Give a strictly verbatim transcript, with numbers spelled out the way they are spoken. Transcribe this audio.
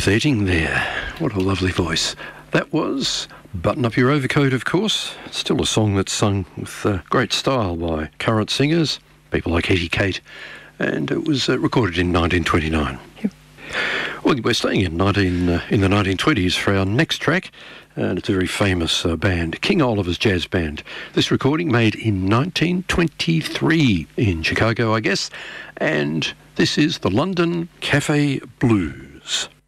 Elizabeth Eating there. What a lovely voice. That was Button Up Your Overcoat, of course. Still a song that's sung with uh, great style by current singers, people like Hetty Kate, and it was uh, recorded in nineteen twenty-nine. Yep. Well, we're staying in nineteen uh, in the nineteen twenties for our next track, and it's a very famous uh, band, King Oliver's Jazz Band. This recording made in nineteen twenty-three in Chicago, I guess, and this is the London Cafe Blues.